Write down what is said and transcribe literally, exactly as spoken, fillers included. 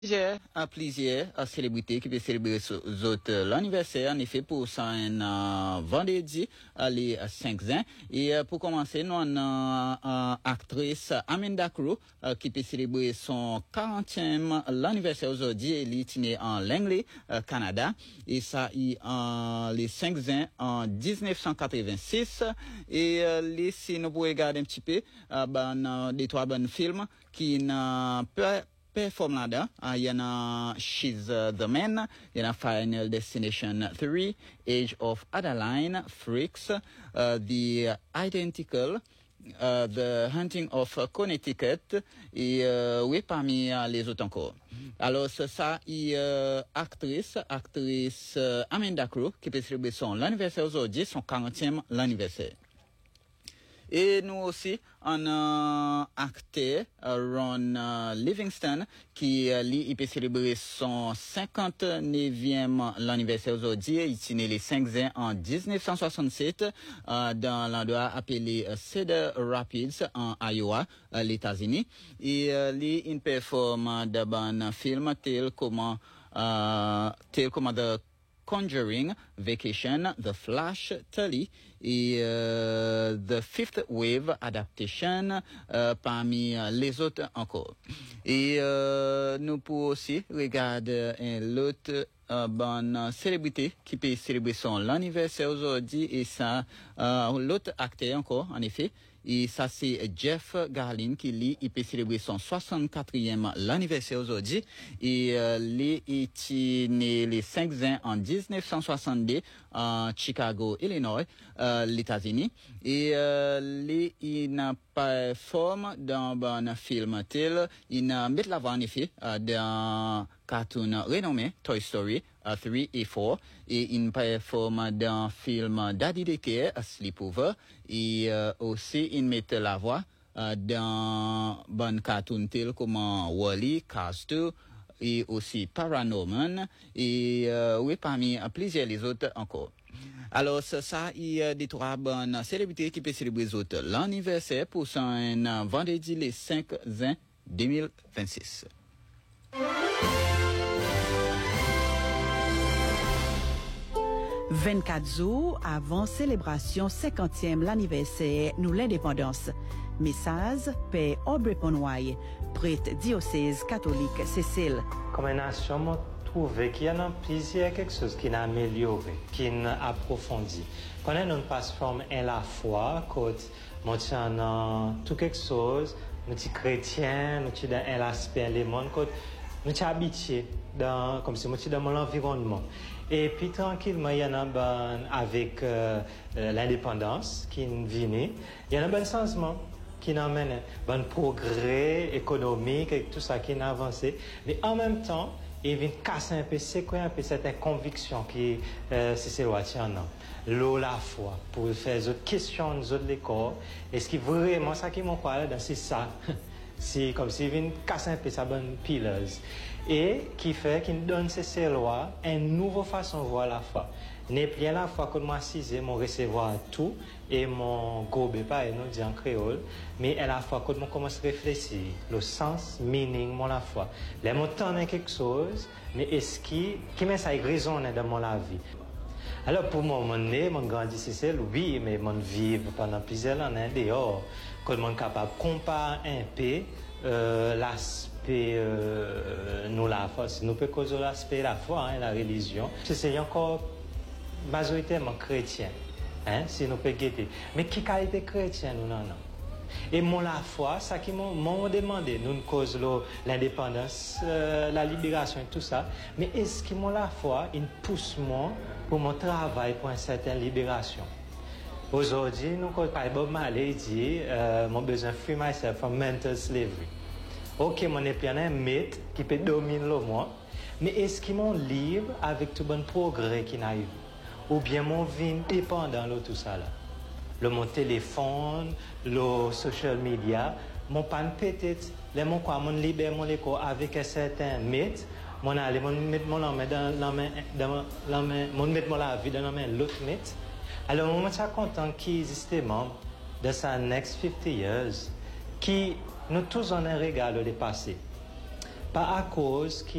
J'ai un plaisir à célébrité qui peut célébrer l'anniversaire, en effet, pour ça, un euh, vendredi, les cinq ans. Et euh, pour commencer, nous avons une euh, actrice, Amanda Crow, euh, qui peut célébrer son quarantième l'anniversaire aujourd'hui. Elle est née en Langley, euh, Canada. Et ça, il euh, les cinq ans en dix-neuf cent quatre-vingt-six. Et euh, les, si nous pouvons regarder un petit peu, euh, ben, des trois bons films qui n'ont pas perform là-dedans. Uh, il y en a She's uh, the Man, il y en a Final Destination three, Age of Adeline, Freaks, uh, The Identical, uh, The Hunting of Connecticut, et uh, oui, parmi uh, les autres encore. Alors, c'est ça, il euh, actrice, actrice uh, Amanda Crow, qui peut célébrer son l'anniversaire aujourd'hui, son quarantième l'anniversaire. Et nous aussi, on a acteur Ron uh, Livingston qui uh, lui, il peut célébrer son cinquante-neuvième l'anniversaire aujourd'hui. Il est né les cinq ans en dix-neuf cent soixante-sept uh, dans l'endroit appelé uh, Cedar Rapids en Iowa, uh, les États-Unis. Et uh, lui, il performe dans un film tel comme uh, tel comme The Conjuring, Vacation, The Flash, Tully et euh, The Fifth Wave Adaptation euh, parmi euh, les autres encore. Et euh, nous pouvons aussi regarder euh, l'autre euh, bonne célébrité qui peut célébrer son l'anniversaire aujourd'hui et ça euh, l'autre acteur encore en effet. Et ça, c'est Jeff Garlin qui, lui, il peut célébrer son soixante-quatrième l'anniversaire aujourd'hui. Et euh, lui, il est né les cinq ans en dix-neuf cent soixante-deux en Chicago, Illinois, euh, les États-Unis. Et euh, lui, il n'a pas forme dans un film tel. Il n'a mis la voix, en effet, euh, dans cartoon renommé Toy Story uh, three et four et il performe dans le film Daddy Daycare, A Sleepover et euh, aussi il met la voix uh, dans bon cartoon tel comme Wall-E, Cars two et aussi Paranorman et euh, oui parmi uh, plusieurs les autres encore. Alors ça, ça il y a des trois bonnes célébrités qui peuvent célébrer les autres l'anniversaire pour son uh, vendredi les cinq juin deux mille vingt-six. vingt-quatre jours avant célébration cinquantième l'anniversaire nous l'indépendance. Message Père Aubrey Ponway, prêtre diocèse catholique Cécile. Comme une nation, je trouve qu'il y a plusieurs quelque chose qui n'a amélioré, qui n'a approfondi. Quand on passe from un la foi, quand on tient tout quelque chose, nous sommes chrétiens, nous sommes dans un aspect du monde, quand nous sommes habitués dans, comme si nous sommes dans l'environnement. Et puis tranquillement, il y en a ben, avec euh, euh, l'indépendance qui vient, il y a un bon changement qui amène un bon progrès économique et tout ça qui a avancé. Mais en même temps, il vient casser un peu, secouer un peu cette conviction qui euh, c'est loi tient l'eau la foi pour faire des questions de l'école. Est-ce que vraiment ça qui m'en parle c'est ça? C'est comme s'il vient casser un peu sa bonne pileuse. Et qui fait qu'il donne ces lois une nouvelle façon de voir la foi. N'est plus la foi que moi assisé, mon recevoir tout et mon gobe pas et nous dit en créole, mais à la fois que moi commence à réfléchir, le sens, meaning, mon la foi. Les mots tendent quelque chose, mais est-ce qui, qui met ça résonne dans mon la vie? Alors pour moi, mon né, mon grandi c'est oui, mais mon vivre pendant plusieurs années dehors, quand mon capable de comparer un peu euh, l'aspect euh, nous la foi, nous peut causer l'aspect la foi, hein, la religion, c'est encore majoritairement chrétien, hein, si nous peut guetter. Mais qui qualité chrétien nous non non. Et mon la foi, ça qui m'ont demandé, nous cause l'indépendance, euh, la libération et tout ça, mais est-ce que mon la foi, il pousse moi pour mon travail pour une certaine libération? Aujourd'hui, nous cause par Bob Marley dit, euh, mon besoin free myself from mental slavery. Ok, mon est un mythe qui peut dominer le moi, mais est-ce qu'il mon libre avec tout bon progrès qui n'arrive? Ou bien mon vie dépendant de tout ça là? Le mon téléphone, le social media, mon pan peut-être, les mon quoi, mon libère mon écho avec un certain mythe, mon aller, mon mettre mon main dans la main, dans la main, mon mettre mon la vie dans la main l'autre mythe. Alors, moi, je suis content qu'il existe membre de sa next fifty years qui nous tous en un regard le passé. pas à cause